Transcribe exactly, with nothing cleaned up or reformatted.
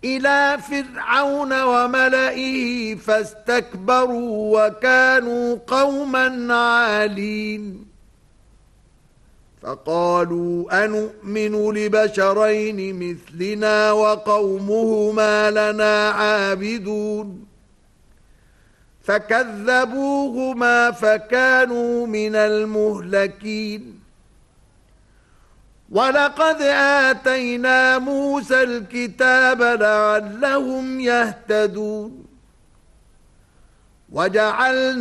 إلى فرعون وملئه فاستكبروا وكانوا قوما عالين فقالوا أنؤمن لبشرين مثلنا وقومهما لنا عابدون فكذبوهما فكانوا من المهلكين ولقد آتينا موسى الكتاب لعلهم يهتدون وجعلنا